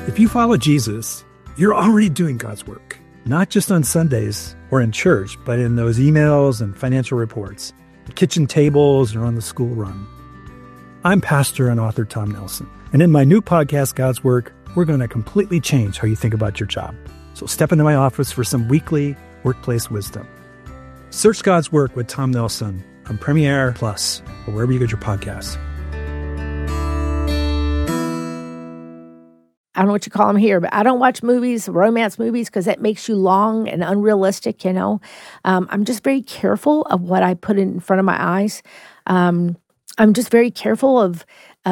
If you follow Jesus, you're already doing God's work, not just on Sundays or in church, but in those emails and financial reports, the kitchen tables, or on the school run. I'm pastor and author Tom Nelson, and in my new podcast, God's Work, we're going to completely change how you think about your job. So step into my office for some weekly workplace wisdom. Search God's Work with Tom Nelson on Premiere Plus or wherever you get your podcasts. I don't know what you call them here, but I don't watch movies, romance movies, because that makes you long and unrealistic, you know. I'm just very careful of what I put in front of my eyes. I'm just very careful of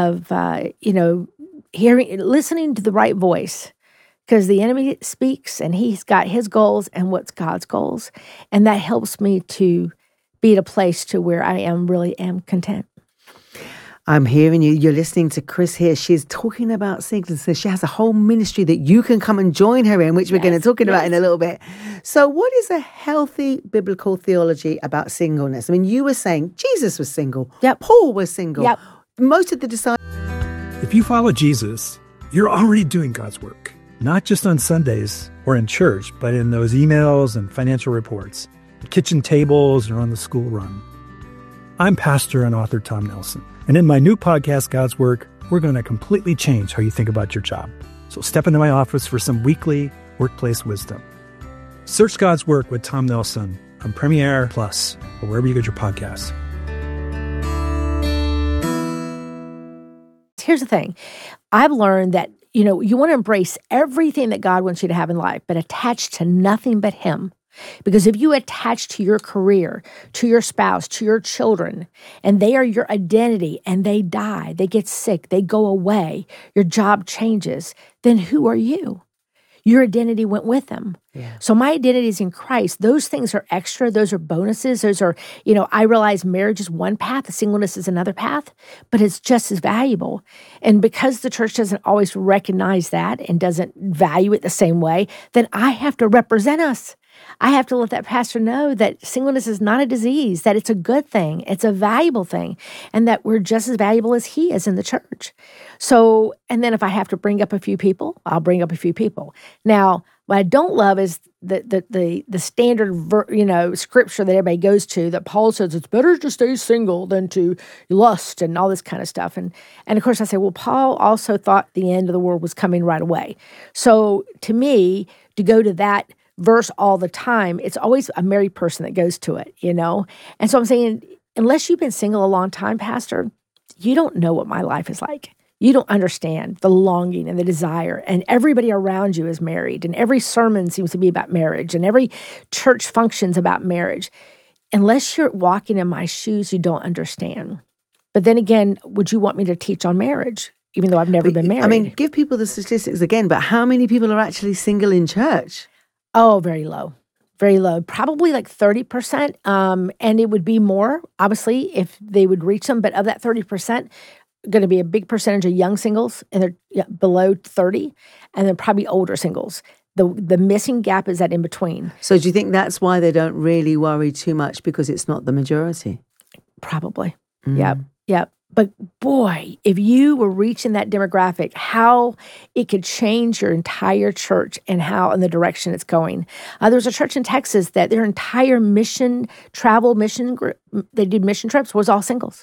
listening to the right voice, because the enemy speaks and he's got his goals and what's God's goals. And that helps me to be at a place to where I really am content. I'm hearing you. You're listening to Chris here. She's talking about singleness. She has a whole ministry that you can come and join her in, which we're going to talk about in a little bit. So what is a healthy biblical theology about singleness? I mean, you were saying Jesus was single. Yep. Paul was single. Yep. Most of the disciples. If you follow Jesus, you're already doing God's work, not just on Sundays or in church, but in those emails and financial reports, the kitchen tables, or on the school run. I'm pastor and author Tom Nelson, and in my new podcast, God's Work, we're going to completely change how you think about your job. So step into my office for some weekly workplace wisdom. Search God's Work with Tom Nelson on Premiere Plus or wherever you get your podcasts. Here's the thing. I've learned that, you want to embrace everything that God wants you to have in life, but attach to nothing but Him. Because if you attach to your career, to your spouse, to your children, and they are your identity, and they die, they get sick, they go away, your job changes, then who are you? Your identity went with them. Yeah. So my identity is in Christ. Those things are extra. Those are bonuses. Those are, I realize marriage is one path, singleness is another path, but it's just as valuable. And because the church doesn't always recognize that and doesn't value it the same way, then I have to represent us. I have to let that pastor know that singleness is not a disease, that it's a good thing, it's a valuable thing, and that we're just as valuable as he is in the church. So, and then if I have to bring up a few people, I'll bring up a few people. Now, what I don't love is the standard, scripture that everybody goes to, that Paul says it's better to stay single than to lust and all this kind of stuff. And of course I say, well, Paul also thought the end of the world was coming right away. So to me, to go to that verse all the time, it's always a married person that goes to it, And so I'm saying, unless you've been single a long time, Pastor, you don't know what my life is like. You don't understand the longing and the desire, and everybody around you is married, and every sermon seems to be about marriage, and every church functions about marriage. Unless you're walking in my shoes, you don't understand. But then again, would you want me to teach on marriage, even though I've never been married? I mean, give people the statistics again, but how many people are actually single in church? Oh, very low. Very low. Probably like 30%. And it would be more, obviously, if they would reach them. But of that 30%, going to be a big percentage of young singles, and they're below 30, and then probably older singles. The missing gap is that in between. So do you think that's why they don't really worry too much, because it's not the majority? Probably. Yep. But boy, if you were reaching that demographic, how it could change your entire church and how in the direction it's going. There was a church in Texas that their entire mission group, they did mission trips, was all singles.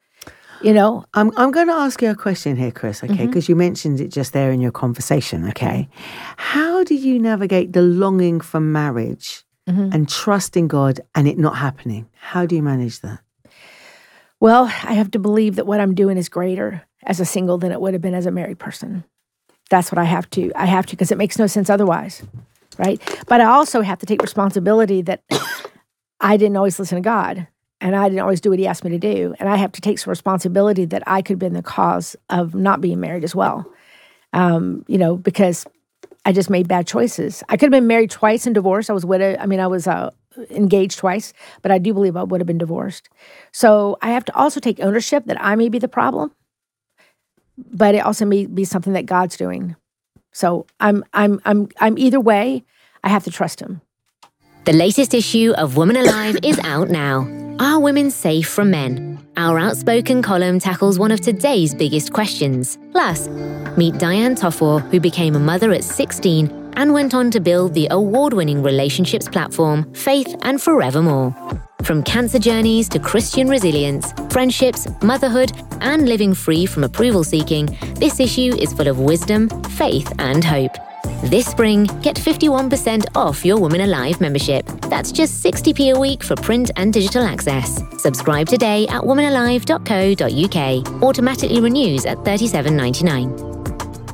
I'm going to ask you a question here, Chris, okay? Because you mentioned it just there in your conversation, okay? How do you navigate the longing for marriage and trusting God and it not happening? How do you manage that? Well, I have to believe that what I'm doing is greater as a single than it would have been as a married person. That's what I have to because it makes no sense otherwise, right? But I also have to take responsibility that I didn't always listen to God, and I didn't always do what he asked me to do. And I have to take some responsibility that I could have been the cause of not being married as well, because I just made bad choices. I could have been married twice and divorced. I was widowed. I was engaged twice, but I do believe I would have been divorced. So I have to also take ownership that I may be the problem, but it also may be something that God's doing. So I'm either way. I have to trust him. The latest issue of Woman Alive is out now. Are women safe from men? Our Outspoken column tackles one of today's biggest questions. Plus, meet Diane Tofor, who became a mother at 16 and went on to build the award-winning relationships platform Faith and Forevermore. From cancer journeys to Christian resilience, friendships, motherhood, and living free from approval seeking, this issue is full of wisdom, faith, and hope. This spring, get 51% off your Women Alive membership. That's just 60p a week for print and digital access. Subscribe today at womanalive.co.uk. Automatically renews at $37.99.